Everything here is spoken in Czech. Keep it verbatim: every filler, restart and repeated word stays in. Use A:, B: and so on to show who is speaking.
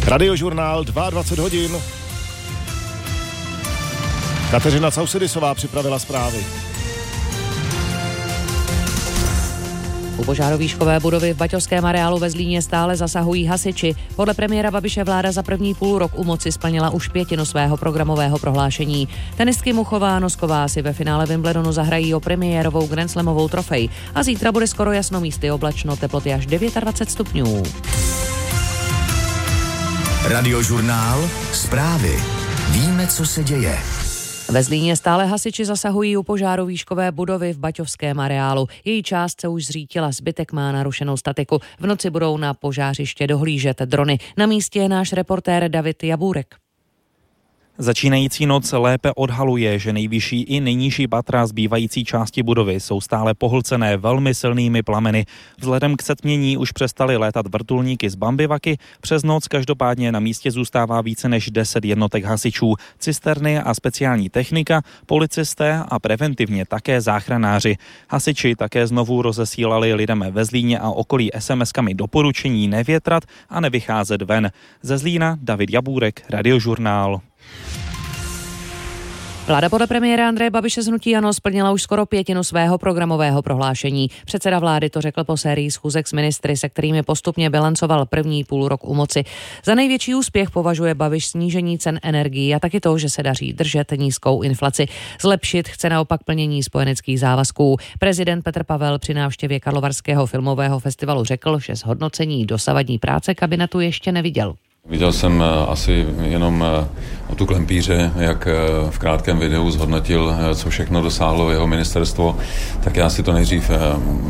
A: Radiožurnál dvacet dva hodin. Kateřina Causedisová připravila zprávy.
B: U požárovýškové budovy v baťovském areálu ve Zlíně stále zasahují hasiči. Podle premiéra Babiše vláda za první půl rok u moci splnila už pětinu svého programového prohlášení. Tenistky Muchová a Nosková si ve finále Wimbledonu zahrají o premiérovou grandslamovou trofej a zítra bude skoro jasno, místy oblačno, teploty až dvacet devět stupňů.
C: Radiožurnál zprávy. Víme, co se děje.
B: Ve Zlíně stále hasiči zasahují u požáru výškové budovy v baťovském areálu. Její část se už zřítila, zbytek má narušenou statiku. V noci budou na požářiště dohlížet drony. Na místě je náš reportér David Jabůrek.
D: Začínající noc lépe odhaluje, že nejvyšší i nejnižší patra zbývající části budovy jsou stále pohlcené velmi silnými plameny. Vzhledem k setmění už přestaly létat vrtulníky z Bambivaky. Přes noc každopádně na místě zůstává více než deset jednotek hasičů, cisterny a speciální technika, policisté a preventivně také záchranáři. Hasiči také znovu rozesílali lidem ve Zlíně a okolí es em eskami doporučení nevětrat a nevycházet ven. Ze Zlína David Jabůrek, Radiožurnál.
B: Vláda podle premiéra Andreje Babiše z hnutí ANO splnila už skoro pětinu svého programového prohlášení. Předseda vlády to řekl po sérii schůzek s ministry, se kterými postupně bilancoval první půl rok u moci. Za největší úspěch považuje Babiš snížení cen energií a taky to, že se daří držet nízkou inflaci. Zlepšit chce naopak plnění spojeneckých závazků. Prezident Petr Pavel při návštěvě Karlovarského filmového festivalu řekl, že zhodnocení dosavadní práce kabinetu ještě neviděl.
E: Viděl jsem asi jenom o tu klempíře, jak v krátkém videu zhodnotil, co všechno dosáhlo jeho ministerstvo, tak já si to nejdřív